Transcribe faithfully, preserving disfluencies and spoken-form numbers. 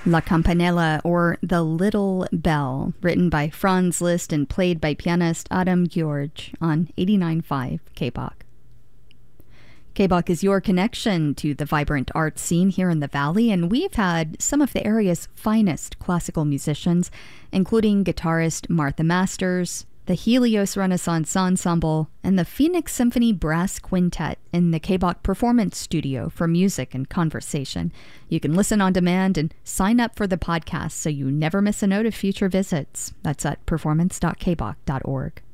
La Campanella, or The Little Bell, written by Franz Liszt and played by pianist Adam George on eighty-nine point five K B O C. K B O C is your connection to the vibrant art scene here in the Valley, and we've had some of the area's finest classical musicians, including guitarist Martha Masters, the Helios Renaissance Ensemble, and the Phoenix Symphony Brass Quintet in the K B O C Performance Studio for music and conversation. You can listen on demand and sign up for the podcast so you never miss a note of future visits. That's at performance dot k b o c dot org.